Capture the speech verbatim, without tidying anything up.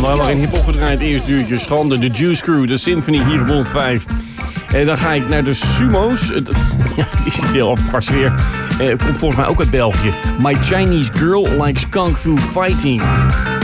we hebben in hip-hop gedraaid. Eerst uurtje schande, de Juice Crew, de Symphony hier op honderd vijf. En dan ga ik naar de Sumo's. Ja, die zit heel apart weer. Uh, komt volgens mij ook uit België. My Chinese Girl Likes Kung Fu Fighting.